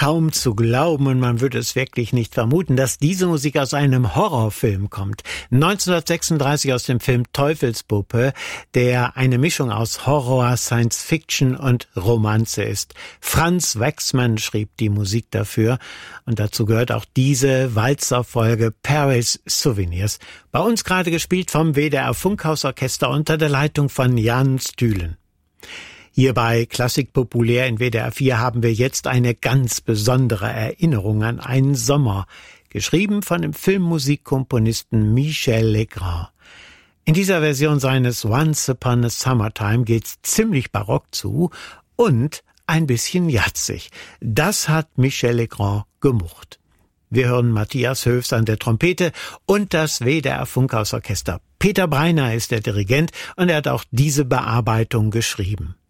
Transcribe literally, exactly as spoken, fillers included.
kaum zu glauben und man würde es wirklich nicht vermuten, dass diese Musik aus einem Horrorfilm kommt. neunzehnhundertsechsunddreißig aus dem Film Teufelspuppe, der eine Mischung aus Horror, Science Fiction und Romanze ist. Franz Waxman schrieb die Musik dafür und dazu gehört auch diese Walzerfolge Paris Souvenirs. Bei uns gerade gespielt vom W D R Funkhausorchester unter der Leitung von Jan Stühlen. Hier bei Klassik Populär in W D R vier haben wir jetzt eine ganz besondere Erinnerung an einen Sommer, geschrieben von dem Filmmusikkomponisten Michel Legrand. In dieser Version seines Once Upon a Summertime geht's ziemlich barock zu und ein bisschen jazzig. Das hat Michel Legrand gemocht. Wir hören Matthias Höfs an der Trompete und das W D R Funkhausorchester. Peter Breiner ist der Dirigent und er hat auch diese Bearbeitung geschrieben.